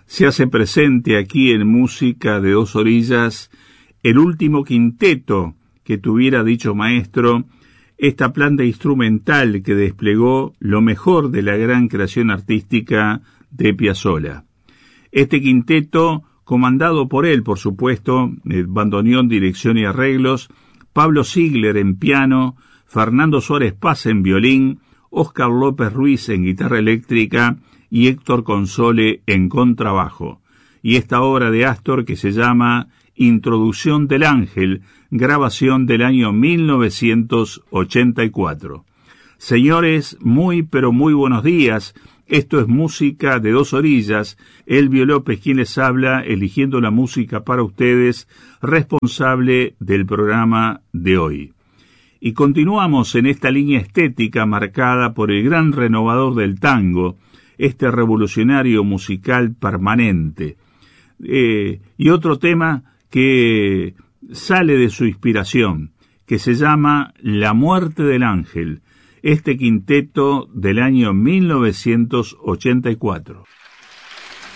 se hace presente aquí en Música de Dos Orillas el último quinteto que tuviera dicho maestro, esta planta instrumental que desplegó lo mejor de la gran creación artística de Piazzolla. Este quinteto, comandado por él, por supuesto, bandoneón, dirección y arreglos, Pablo Ziegler en piano, Fernando Suárez Paz en violín, Óscar López Ruiz en guitarra eléctrica y Héctor Console en contrabajo. Y esta obra de Astor que se llama Introducción del Ángel, grabación del año 1984. Señores, muy pero muy buenos días. Esto es Música de Dos Orillas. Elvio López quien les habla, eligiendo la música para ustedes, responsable del programa de hoy. Y continuamos en esta línea estética marcada por el gran renovador del tango, este revolucionario musical permanente. Y otro tema que sale de su inspiración, que se llama La muerte del ángel, este quinteto del año 1984.